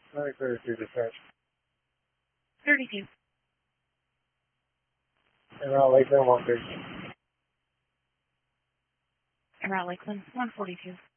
932 dispatch. 32. And Lakeland 132. Around Lakeland 142.